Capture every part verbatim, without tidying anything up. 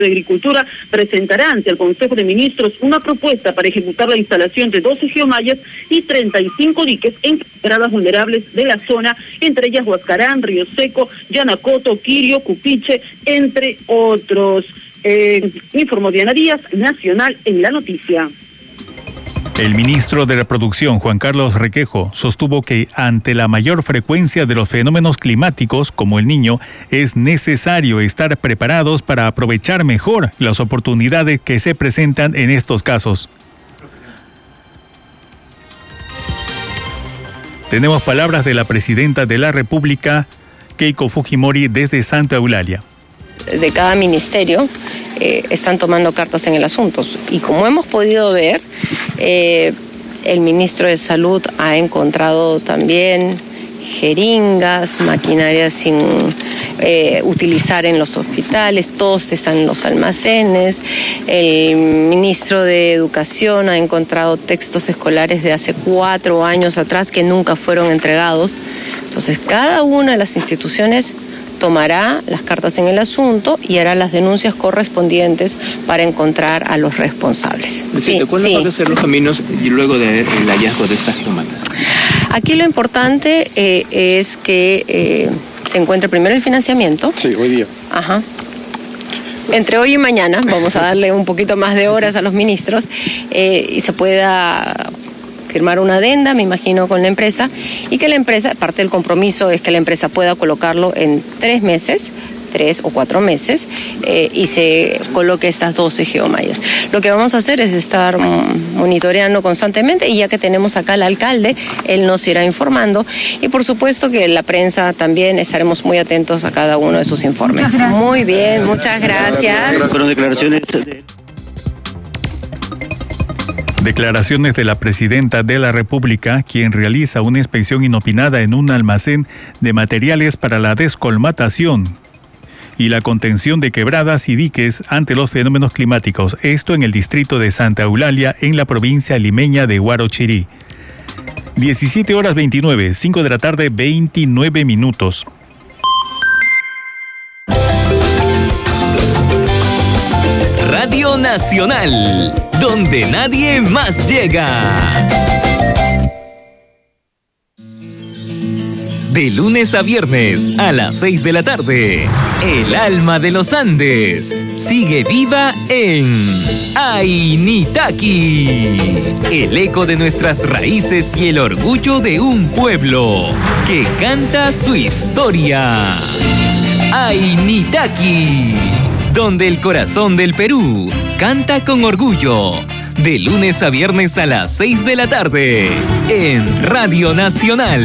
de Agricultura presentará ante el Consejo de Ministros una propuesta para ejecutar la instalación de doce geomallas y treinta y cinco diques en quebradas vulnerables de la zona, entre ellas Huascarán, Río Seco, Yanacoto, Quirio, Cupiche, entre otros. Eh, informó Diana Díaz, Nacional en la Noticia. El ministro de Reproducción, Juan Carlos Requejo, sostuvo que ante la mayor frecuencia de los fenómenos climáticos, como el Niño, es necesario estar preparados para aprovechar mejor las oportunidades que se presentan en estos casos. Tenemos palabras de la presidenta de la República, Keiko Fujimori, desde Santa Eulalia. De cada ministerio eh, están tomando cartas en el asunto. Y como hemos podido ver, eh, el ministro de Salud ha encontrado también jeringas, maquinaria sin eh, utilizar en los hospitales, todos están en los almacenes. El ministro de Educación ha encontrado textos escolares de hace cuatro años atrás que nunca fueron entregados. Entonces, cada una de las instituciones tomará las cartas en el asunto y hará las denuncias correspondientes para encontrar a los responsables. Presidente, ¿cuáles sí. van a ser los caminos luego del hallazgo de estas geomallas? Aquí lo importante eh, es que eh, se encuentre primero el financiamiento. Sí, hoy día. Ajá. Entre hoy y mañana vamos a darle un poquito más de horas a los ministros eh, y se pueda firmar una adenda, me imagino, con la empresa, y que la empresa, parte del compromiso es que la empresa pueda colocarlo en tres meses, tres o cuatro meses, eh, y se coloque estas doce geomallas. Lo que vamos a hacer es estar monitoreando constantemente, y ya que tenemos acá al alcalde, él nos irá informando, y por supuesto que la prensa también estaremos muy atentos a cada uno de sus informes. Muy bien, muchas gracias. Fueron declaraciones de... Declaraciones de la presidenta de la República, quien realiza una inspección inopinada en un almacén de materiales para la descolmatación y la contención de quebradas y diques ante los fenómenos climáticos. Esto en el distrito de Santa Eulalia, en la provincia limeña de Huarochirí. diecisiete horas veintinueve, cinco de la tarde, veintinueve minutos. Radio Nacional, donde nadie más llega. De lunes a viernes a las seis de la tarde, el alma de los Andes sigue viva en Ainitaki, el eco de nuestras raíces y el orgullo de un pueblo que canta su historia. Ainitaki, donde el corazón del Perú canta con orgullo. De lunes a viernes a las seis de la tarde, en Radio Nacional.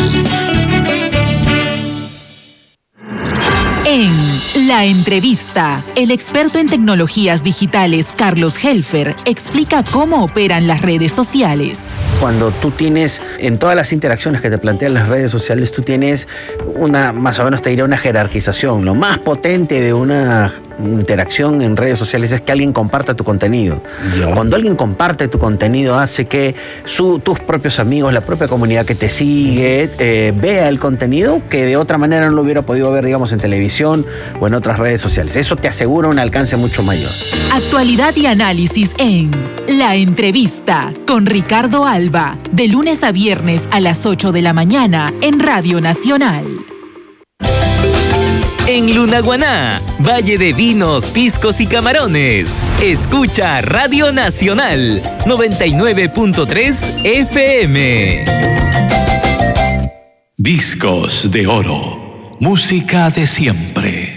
En La Entrevista, el experto en tecnologías digitales Carlos Helfer explica cómo operan las redes sociales. Cuando tú tienes, en todas las interacciones que te plantean las redes sociales, tú tienes una, más o menos te diré una jerarquización. Lo más potente de una interacción en redes sociales es que alguien comparta tu contenido. Yeah. Cuando alguien comparte tu contenido, hace que su, tus propios amigos, la propia comunidad que te sigue, eh, vea el contenido que de otra manera no lo hubiera podido ver, digamos, en televisión o en otras redes sociales. Eso te asegura un alcance mucho mayor. Actualidad y análisis en La Entrevista con Ricardo Alba, de lunes a viernes a las ocho de la mañana en Radio Nacional. En Lunaguaná, Valle de Vinos, Piscos y Camarones. Escucha Radio Nacional noventa y nueve punto tres F M. Discos de oro. Música de siempre.